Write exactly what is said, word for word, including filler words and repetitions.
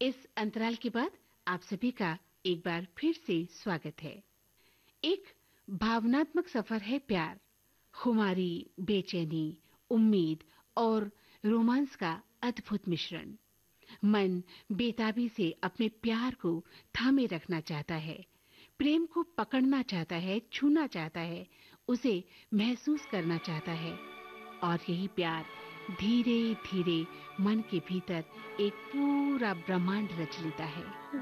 इस अंतराल के बाद आप सभी का एक बार फिर से स्वागत है। एक भावनात्मक सफर है प्यार। खुमारी, बेचैनी, उम्मीद और रोमांस का अद्भुत मिश्रण। मन बेताबी से अपने प्यार को थामे रखना चाहता है, प्रेम को पकड़ना चाहता है, छूना चाहता है, उसे महसूस करना चाहता है। और यही प्यार धीरे-धीरे मन के भीतर एक पूरा ब्रह्मांड रच लेता है।